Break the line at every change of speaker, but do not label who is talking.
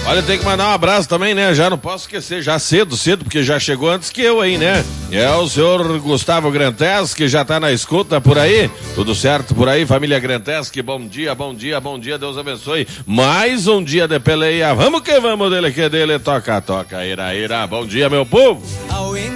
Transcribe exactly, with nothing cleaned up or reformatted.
Olha, tem que mandar um abraço também, né? Já não posso esquecer, já cedo, cedo, porque já chegou antes que eu aí, né? É o senhor Gustavo Grantes, que já tá na escuta por aí. Tudo certo por aí, família Grantes, que bom dia, bom dia, bom dia, Deus abençoe. Mais um dia de peleia, vamos que vamos dele, que dele, toca, toca, ira, ira. Bom dia, meu povo.